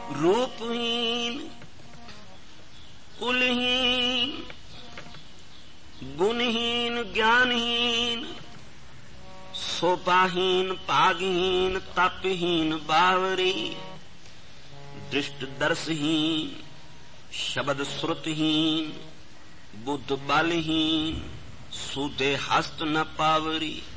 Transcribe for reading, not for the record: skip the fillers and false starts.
रूपहीन कुलहीन गुणहीन ज्ञानहीन सोपाहीन पागहीन तपहीन बावरी दृष्ट दर्शहीन शब्द श्रुतहीन बुद्ध बलहीन सूते हस्त न पावरी